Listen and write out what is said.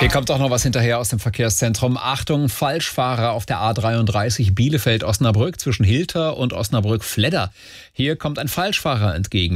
Hier kommt auch noch was hinterher aus dem Verkehrszentrum. Achtung, Falschfahrer auf der A33 Bielefeld-Osnabrück zwischen Hilter und Osnabrück-Fledder. Hier kommt ein Falschfahrer entgegen.